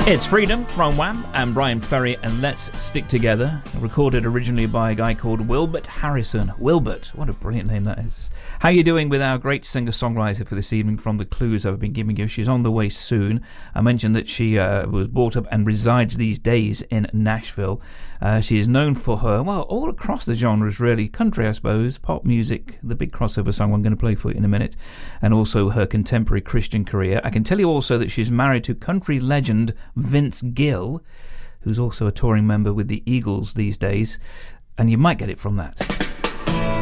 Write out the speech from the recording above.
It's Freedom from Wham and Brian Ferry and Let's Stick Together, recorded originally by a guy called Wilbert Harrison. Wilbert, what a brilliant name that is. How are you doing with our great singer-songwriter for this evening from the clues I've been giving you? She's on the way soon. I mentioned that she was brought up and resides these days in Nashville. She is known for her, well, all across the genres really, country I suppose, pop music, the big crossover song I'm going to play for you in a minute, and also her contemporary Christian career. I can tell you also that she's married to country legend Vince Gill, who's also a touring member with the Eagles these days, and you might get it from that.